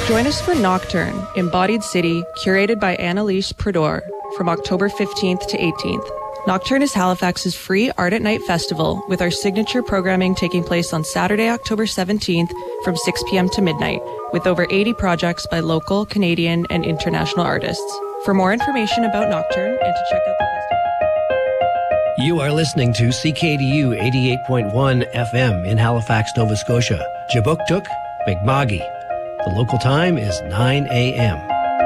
Join us for Nocturne, Embodied City, curated by Annalise Prador, from October 15th to 18th. Nocturne is Halifax's free Art at Night festival, with our signature programming taking place on Saturday, October 17th from 6 p.m. to midnight, with over 80 projects by local, Canadian, and international artists. For more information about Nocturne and to check out the festival. You are listening to CKDU 88.1 FM in Halifax, Nova Scotia. Jabuktuk, Mi'kma'ki. The local time is 9 a.m.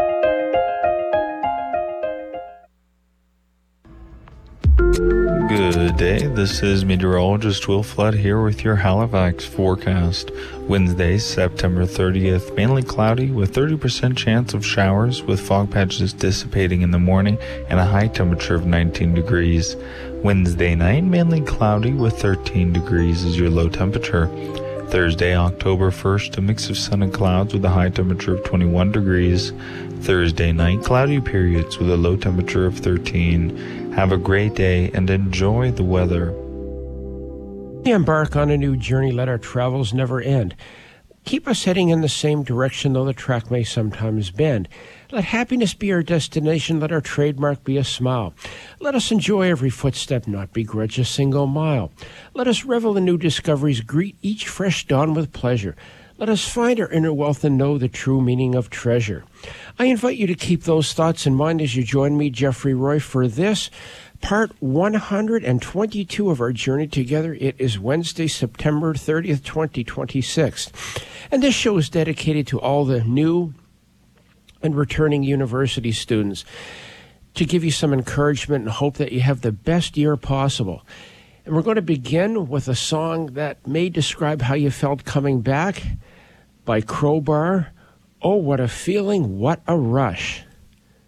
Good day, this is meteorologist Will Flood here with your Halifax forecast. Wednesday, September 30th, mainly cloudy with 30% chance of showers with fog patches dissipating in the morning and a high temperature of 19 degrees. Wednesday night, mainly cloudy with 13 degrees is your low temperature. Thursday, October 1st, a mix of sun and clouds with a high temperature of 21 degrees. Thursday night, cloudy periods with a low temperature of 13. Have a great day and enjoy the weather. We embark on a new journey, let our travels never end. Keep us heading in the same direction, though the track may sometimes bend. Let happiness be our destination, let our trademark be a smile. Let us enjoy every footstep, not begrudge a single mile. Let us revel in new discoveries, greet each fresh dawn with pleasure. Let us find our inner wealth and know the true meaning of treasure. I invite you to keep those thoughts in mind as you join me, Jeffrey Roy, for this part 122 of our journey together. It is Wednesday, September 30th, 2026. And this show is dedicated to all the new and returning university students to give you some encouragement and hope that you have the best year possible. And we're going to begin with a song that may describe how you felt coming back by Crowbar. Oh, what a feeling, what a rush.